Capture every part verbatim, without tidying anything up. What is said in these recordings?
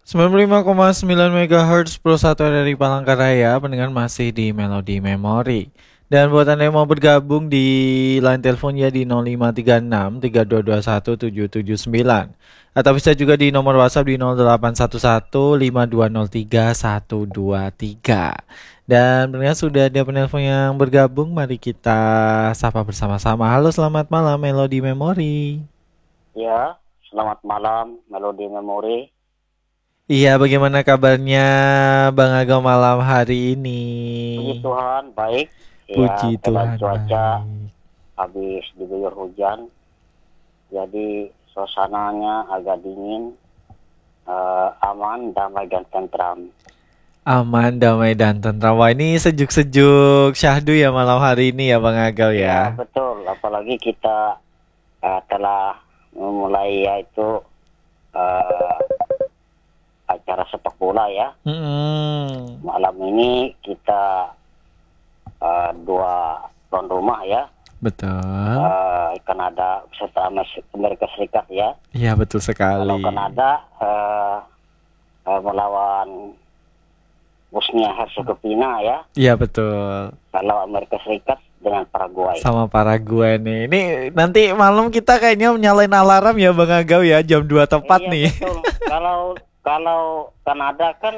sembilan puluh lima koma sembilan megahertz Pro satu R R I Palangkaraya, pendengar masih di Melodi Memori. Dan buat Anda yang mau bergabung di line telepon ya di nol lima tiga enam tiga dua dua satu tujuh tujuh sembilan. Atau bisa juga di nomor WhatsApp di nol delapan satu satu lima dua nol tiga satu dua tiga. Dan pendengar sudah ada penelpon yang bergabung, mari kita sapa bersama-sama. Halo, selamat malam Melodi Memori. Ya, selamat malam Melodi Memori. Iya, bagaimana kabarnya Bang Agam malam hari ini? Puji Tuhan, baik. Puji Ya, keadaan Tuhan cuaca baik. habis diguyur hujan, jadi suasananya agak dingin, eh, aman, damai dan tentram. Aman, damai dan tentram. Wah, ini sejuk-sejuk syahdu ya malam hari ini ya Bang Agam Ya, ya. betul. Apalagi kita eh, telah memulai yaitu eh, acara sepak bola ya. Mm-mm. Malam ini kita eh, dua tuan rumah ya. Betul. Eh, Kanada serta Amerika Serikat ya. Iya, betul Kalau sekali. Kanada eh, eh, melawan Bosnia Herzegovina ya. Iya, betul. Kalau Amerika Serikat dengan Paraguay. Sama Paraguay nih. Ini nanti malam kita kayaknya nyalain alarm ya Bang Agam ya, jam dua tepat Iya nih. betul. Kalau kalau Kanada kan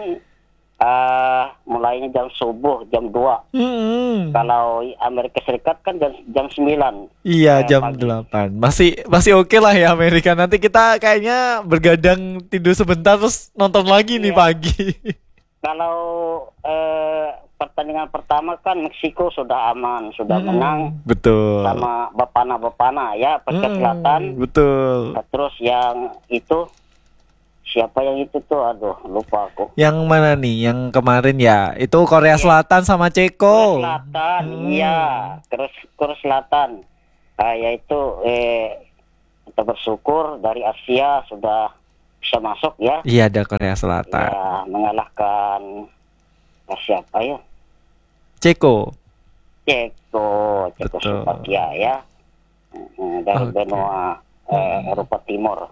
eh mulainya jam subuh jam dua. Mm-mm. Kalau Amerika Serikat kan jam jam sembilan Iya, eh, jam pagi. delapan. Masih masih oke lah ya Amerika. Nanti kita kayaknya bergadang tidur sebentar terus nonton lagi nih Iya. pagi. Kalau eh, pertandingan pertama kan Meksiko sudah aman, sudah Mm, menang betul. sama Bapana-Bapana ya, Afrika Mm, Selatan. betul. Nah, terus yang itu siapa yang itu tuh? Aduh, lupa aku. Yang mana nih? Yang kemarin ya. Itu Korea Iya, Selatan sama Korea Ceko. Selatan, iya. Mm, Terus Korea Selatan, ah, yaitu eh, kita bersyukur dari Asia sudah bisa masuk ya. iya, ada Korea Selatan. Ya, mengalahkan ah, siapa ya? Ceko. Ceko, Betul. Cekoslovakia ya. Mm, dari Oke. benua eh, Mm, Eropa Timur.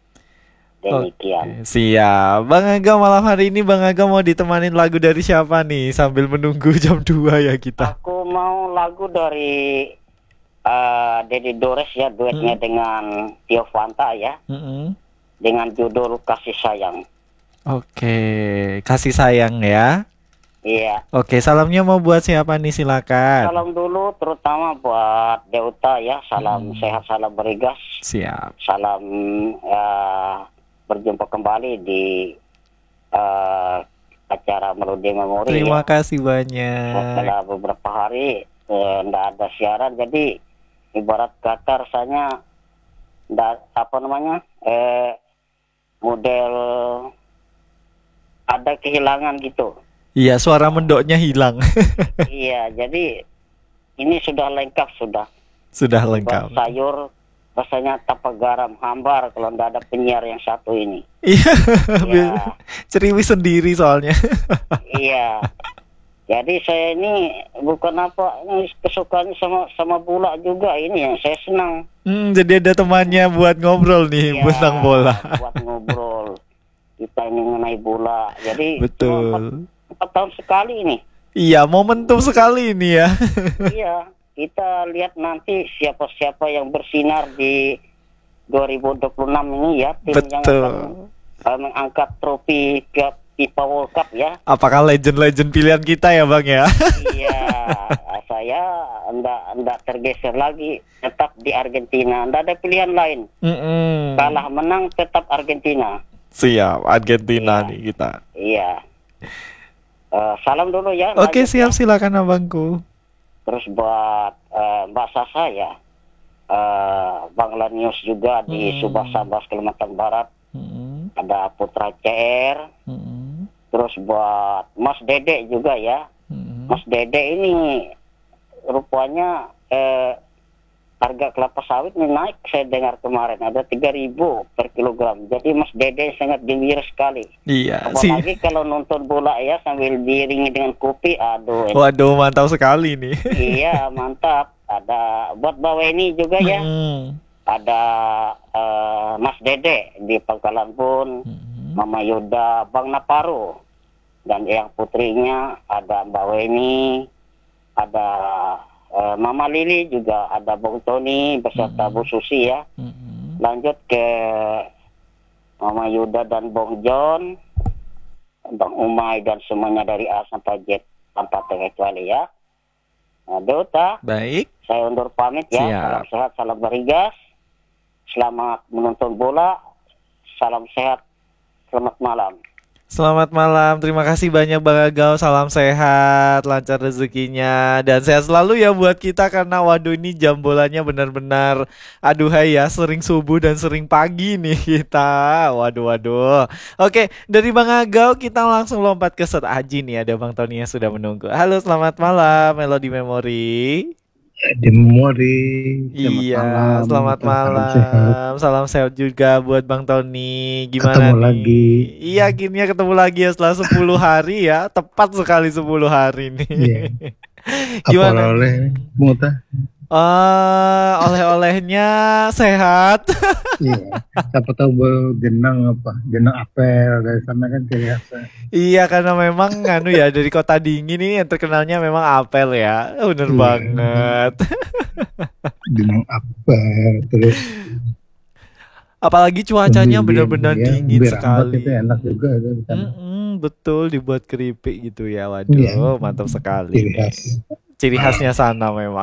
oke, Demikian. siap. Bang Agam malam hari ini Bang Agam mau ditemanin lagu dari siapa nih sambil menunggu jam dua ya kita. Aku mau lagu dari eh Deddy Dores ya, duetnya Mm, dengan Tio Fanta ya, mm-mm. dengan judul Kasih Sayang. Oke, kasih sayang ya. Iya. Oke, salamnya mau buat siapa nih silakan. Salam dulu terutama buat Deuta ya, salam Mm, sehat, salam berigas, siap. salam eh, berjumpa kembali di eh, acara Melodi Memori Terima ya. kasih banyak. Setelah beberapa hari tidak ada siaran, jadi ibarat kata rasanya ndak apa namanya eh model ada kehilangan gitu. Iya, suara mendoknya hilang. Iya, jadi ini sudah lengkap sudah. Sudah Ibarat lengkap. sayur rasanya tanpa garam, hambar kalau ndak ada penyiar yang satu ini. Iya, Ya, ceriwis sendiri soalnya. iya. Jadi saya ini bukan apa ini kesukaan sama sama bola juga ini yang saya senang. Hmm, jadi ada temannya buat ngobrol nih Ya, tentang bola. buat ngobrol kita ini mengenai bola. Jadi cuma empat, Betul. empat tahun sekali ini. Iya, momentum sekali ini ya. Iya, kita lihat nanti siapa-siapa yang bersinar di dua ribu dua puluh enam ini ya, tim yang akan Betul. uh, mengangkat trofi Piala FIFA World Cup ya. Apakah legend-legend pilihan kita ya, Bang ya? Iya, saya enggak enggak tergeser lagi, tetap di Argentina. Enggak ada pilihan lain. Mm-mm. Kalah menang tetap Argentina. Siap, Argentina Iya, nih kita. iya. Eh, salam dulu ya, Oke, lanjut siap, ya. silakan abangku. Terus buat eh, Mbak Sasa ya, eh, Bang Lanius juga di Subah Hmm. Sambas Kalimantan Barat. Mm-mm. Ada Putra C R. Mm-mm. Terus buat Mas Dede juga ya. Mm-mm. Mas Dede ini rupanya eh, harga kelapa sawit ini naik, saya dengar kemarin ada tiga ribu per kilogram. Jadi Mas Dede sangat gembira sekali. Iya sih. Apalagi kalau nonton bola ya sambil diiringi dengan kopi, aduh enak. Waduh, mantap sekali nih. Iya, mantap. Ada buat Baweni juga ya. Mm-mm. Ada eh, Mas Dede di Pangkalan pun. Mm-mm. Mama Yuda, Bang Naparo, dan yang putrinya ada Mbak Weni, ada eh, Mama Lili, juga ada Bung Tony beserta Mm-mm. Bu Susi ya. Mm-mm. Lanjut ke Mama Yuda dan Bung John, Bang Umay, dan semuanya dari A sampai Z tanpa terkecuali ya. Nah, Dota, Baik. saya undur pamit ya. Siap. Salam sehat, salam berhigas. Selamat menonton bola. Salam sehat. Selamat malam. Selamat malam, terima kasih banyak Bang Agau, salam sehat, lancar rezekinya, dan sehat selalu ya buat kita karena waduh ini jam bolanya benar-benar aduhai ya, sering subuh dan sering pagi nih kita, waduh waduh. Oke, dari Bang Agau kita langsung lompat ke set Aji nih, ada Bang Tony yang sudah menunggu. Halo, selamat malam, Melody Memory. Di memori, selamat Iya, malam, selamat salam sehat, malam. Salam sehat juga buat Bang Tony. Gimana ketemu nih? lagi. Iya, akhirnya ketemu lagi ya setelah sepuluh hari ya. Tepat sekali sepuluh hari nih. Iya. Apa Gimana oleh-oleh, nih? Bung Uta? Eh, oleh-olehnya sehat. Iya, siapa tahu baru jenang apa, jenang apel dari sana kan ciri khasnya. Iya, karena memang anu ya dari kota dingin ini yang terkenalnya memang apel ya. Bener Iya, banget. jenang apel, terus Apalagi cuacanya umbi-umbian benar-benar ya, dingin umbi rambat sekali. itu enak juga itu di sana. Mm-mm, betul dibuat keripik gitu ya. Iya, Waduh, mantap sekali ciri nih. khas. Ciri khasnya sana memang.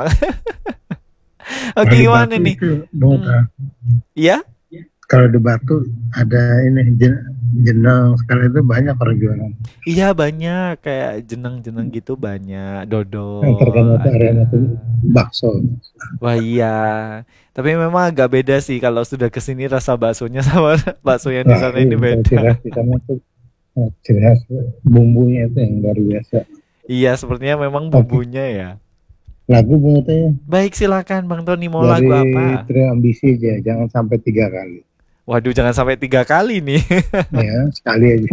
Kalau Oke, di gimana Batu nih? itu, Bung Uta, Hmm, Iya? kalau di Batu ada ini jen- jenang sekali itu banyak orang jualan. Iya banyak kayak jenang-jenang gitu banyak. Yang terkenal Dodol itu arena ada. itu bakso. Wah iya. Tapi memang agak beda sih kalau sudah kesini rasa baksonya sama bakso yang di Nah, sana ini iya, kalau ciri beda. khas di sana tuh eh, ciri khas bumbunya itu yang luar biasa. Iya, sepertinya memang Oke, bumbunya ya. lagu Bung Uta ya Baik, silakan Bang Tony mau lagu dari apa? Trio Ambisi aja, jangan sampai tiga kali. Waduh, jangan sampai tiga kali nih. Ya, sekali aja.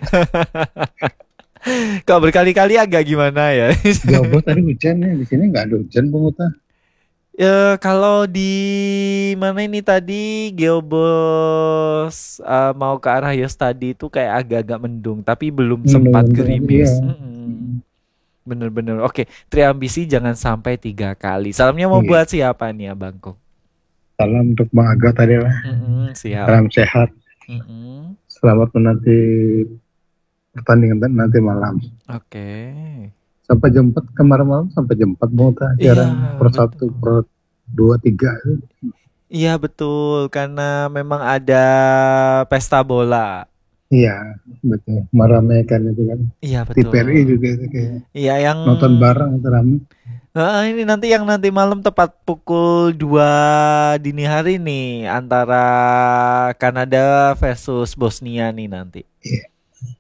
Kalau berkali-kali agak gimana ya? Jomblo tadi hujan ya, di sini nggak ada hujan Bung Uta. Ya, kalau di mana ini tadi Geobos eh, mau ke arah Yos tadi itu kayak agak-agak mendung, tapi belum sempat Mendung-mendung aja ya. gerimis. Mm-mm. Bener-bener. Oke, Triambisi jangan sampai tiga kali. Salamnya mau Iya. buat siapa nih, Abangku? Salam untuk Bang Aga tadi lah. Mm-mm, siap. Salam sehat. Mm-mm. Selamat menanti pertandingan nanti malam. Oke. Sampai jam empat kemarin malam sampai jam empat Bung Uta. Iya, Siaran per satu, betul. per dua, tiga. Iya, betul. Karena memang ada pesta bola. Iya, betul. Meramaikan itu kan. Iya, T P R I betul. juga itu kayak Iya, yang nonton bareng itu rame. Nah, ini nanti yang nanti malam tepat pukul dua dini hari nih antara Kanada versus Bosnia nih nanti. Iya.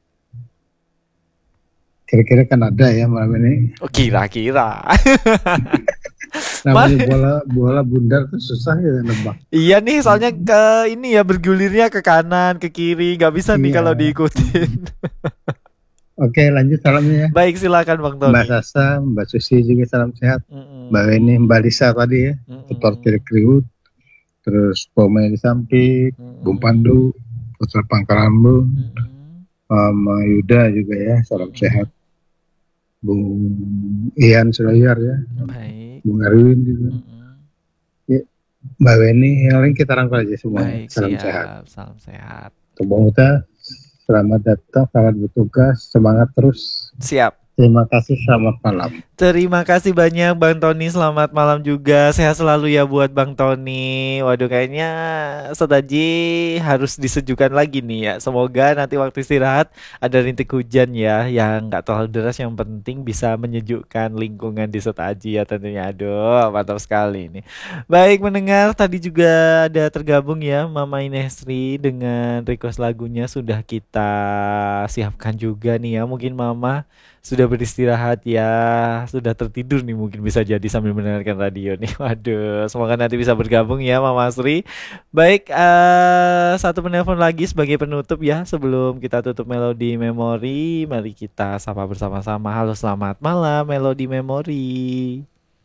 Kira-kira kan ada ya malam ini. Oh, kira-kira. Namanya bola bola bundar tuh susah ya nebak. Iya nih, soalnya ke ini ya bergulirnya ke kanan, ke kiri, nggak bisa nih Iya. kalau diikutin. Oke, lanjut salamnya ya. Baik, silakan Bang Tony. Mbak Sasa, Mbak Susi juga salam sehat. Mm-mm. Mbak Weni, Mbak Lisa tadi ya. Mm-mm. Tutor Kriwut. Terus Poma di Sampik, Bung Mm-mm. Pandu, Putra Pangkalambu, Mm-mm. Mama Yuda juga ya, salam Mm-mm. sehat. Bung Ian Sulayar ya, Baik. Bung Erwin juga. Mm-mm. Ya, Mbak Weni, yang lain kita rangkul aja semua. Baik, Salam sehat. siap. Salam sehat. Untuk Bang Uta, selamat datang, selamat bertugas, semangat terus. Siap. Terima kasih, selamat malam. Terima kasih banyak Bang Tony, selamat malam juga. Sehat selalu ya buat Bang Tony. Waduh, kayaknya Sotaji harus disejukan lagi nih ya. Semoga nanti waktu istirahat ada rintik hujan ya, yang nggak terlalu deras, yang penting bisa menyejukkan lingkungan di Sotaji ya tentunya. Aduh, mantap sekali ini. Baik mendengar, tadi juga ada tergabung ya Mama Inesri dengan request lagunya sudah kita siapkan juga nih ya. Mungkin Mama sudah beristirahat ya, sudah tertidur nih mungkin bisa jadi sambil mendengarkan radio nih. Waduh, semoga nanti bisa bergabung ya Mama Asri. Baik, eh, satu penelpon lagi sebagai penutup ya sebelum kita tutup Melodi Memori. Mari kita sapa bersama-sama. Halo, selamat malam Melodi Memori.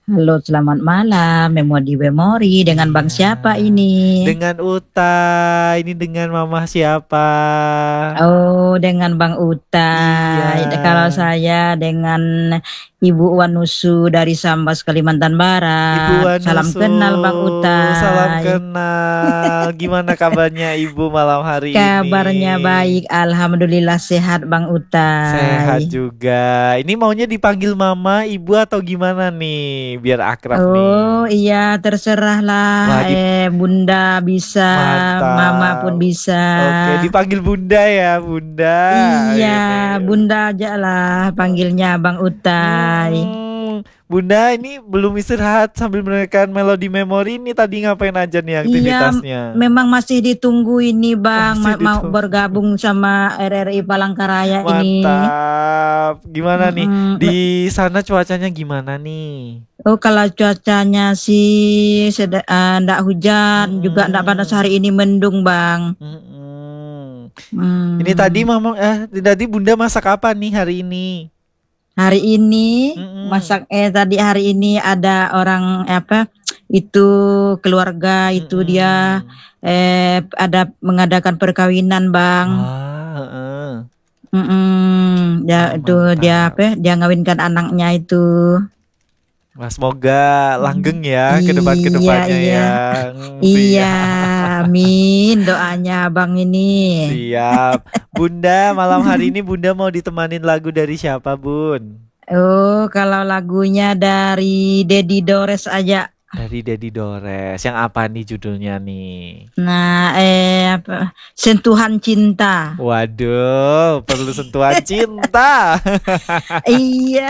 Halo, selamat malam. Memori Memori dengan Bang Iya. siapa ini? Dengan Uta. Ini dengan Mama siapa? Oh, dengan Bang Uta. Iya. Kalau saya dengan Ibu Wanusu dari Sambas, Kalimantan Ibu Barat. Salam Wanusu. kenal Bang Uta. Salam kenal. Gimana kabarnya Ibu malam hari Kabarnya ini? baik, alhamdulillah sehat Bang Uta. Sehat juga. Ini maunya dipanggil Mama, Ibu atau gimana nih? Biar akrab nih. Oh iya, terserah lah. Wah, di- Eh, Bunda bisa, Mama pun Mantap. bisa. Oke, dipanggil Bunda ya, Bunda. Iya, Ini. Bunda aja lah panggilnya Bang Utai. Hmm, Bunda ini belum istirahat sambil mendengarkan melodi memori ini tadi ngapain aja nih aktivitasnya? Memang masih ditunggu ini Bang, Masih ma- mau ditunggu. bergabung sama R R I Palangkaraya ini. Mantap. Gimana nih? Mm-mm. Di sana cuacanya gimana nih? Oh, kalau cuacanya sih seda- eh, ndak hujan, juga ndak panas, Mm-mm. hari ini mendung Bang. Mm-mm. Hmm. Ini tadi mama eh tadi Bunda masak apa nih hari ini? Hari ini Mm-mm. masak eh tadi hari ini ada orang apa itu keluarga itu Mm-mm. dia eh ada mengadakan perkawinan Bang. Wah, heeh. Mm-mm. Ya Wah, itu dia mantap. apa dia ngawinkan anaknya itu. Wah, semoga langgeng ya ke depan ke Iya, depannya iya. ya. Iya, amin doanya Bang ini. Siap. Bunda, malam hari ini Bunda mau ditemanin lagu dari siapa, Bun? Oh, kalau lagunya dari Dedi Dores aja. Dari Dedi Dores. Yang apa nih judulnya nih? Nah, eh apa? Sentuhan Cinta. Waduh, perlu sentuhan cinta. Iya.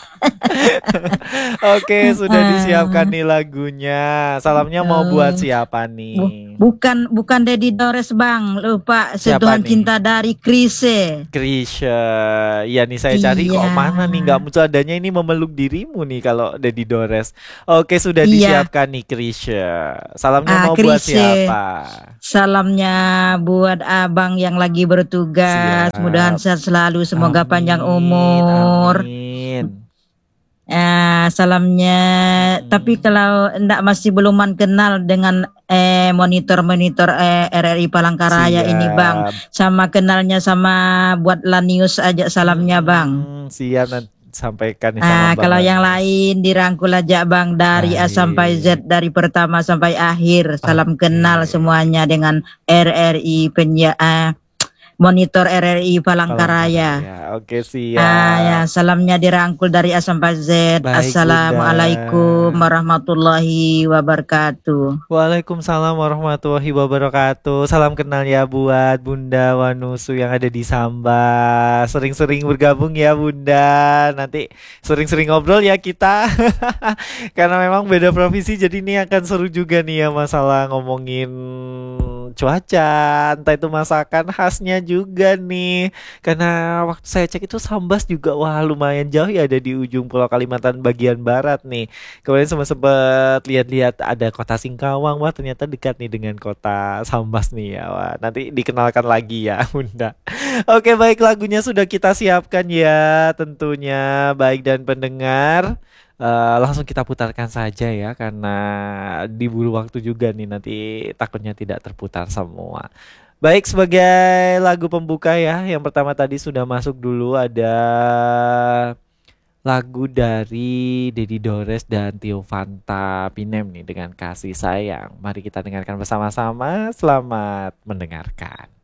Oke, sudah disiapkan nih lagunya. Salamnya mau buat siapa nih? Bu- bukan bukan Dedi Dores Bang, lupa. Siapa Sentuhan nih? Cinta dari Chrisye. Krisya. Iya nih saya cari kok Iya. mana nih nggak muncul adanya ini memeluk dirimu nih kalau Dedi Dores. Oke, sudah Iya. disiapkan nih Krisya. Salamnya Ah, mau buat Chrisye. siapa? Salamnya buat abang yang lagi bertugas. Siap. Mudahan sehat selalu, semoga Amin, panjang umur. Amin. Eh, salamnya. Hmm. Tapi kalau ndak masih belum kenal dengan eh monitor-monitor eh, R R I Palangkaraya ini Bang, Siap. sama kenalnya sama buat Lanius aja salamnya Bang. Hmm, siap nanti sampaikan nih sama Ah, Bang kalau yang Agus. lain dirangkul aja Bang dari A sampai Z, Baik. dari pertama sampai akhir. Salam Oke. kenal semuanya dengan R R I penyiar monitor R R I Palangkaraya. Palangkaraya. Oke, siap. Ah ya, salamnya dirangkul dari A sampai Z. Baik, Assalamualaikum Bunda. warahmatullahi wabarakatuh. Waalaikumsalam warahmatullahi wabarakatuh. Salam kenal ya buat Bunda Wanusu yang ada di Sambas. Sering-sering bergabung ya Bunda. Nanti sering-sering ngobrol ya kita. Karena memang beda provinsi jadi ini akan seru juga nih ya masalah ngomongin cuaca, entah itu masakan khasnya juga nih. Karena waktu saya cek itu Sambas juga wah lumayan jauh ya, ada di ujung Pulau Kalimantan bagian barat nih. Kemarin sempat sempat lihat-lihat ada kota Singkawang, wah ternyata dekat nih dengan kota Sambas nih ya. Wah, nanti dikenalkan lagi ya Bunda. Oke, baik, lagunya sudah kita siapkan ya tentunya baik dan pendengar. Eh, langsung kita putarkan saja ya karena diburu waktu juga nih, nanti takutnya tidak terputar semua. Baik, sebagai lagu pembuka ya, yang pertama tadi sudah masuk dulu ada lagu dari Dedi Dores dan Tio Fanta Pinem nih dengan Kasih Sayang. Mari kita dengarkan bersama-sama. Selamat mendengarkan.